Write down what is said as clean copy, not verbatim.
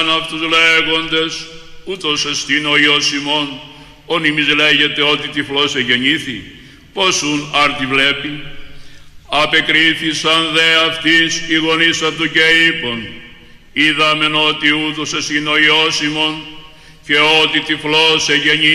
αυτούς λέγοντες, ούτως εστίν ο Υιός ημών, ον ημείς λέγεται ότι τυφλός εγεννήθη, πόσουν άρτη βλέπει. Απεκρίθησαν δε αυτής οι γονείς αυτού και είπον, είδαμεν ότι ούτως εστίν ο Υιός ημών, και ότι τυφλός εγεννήθη.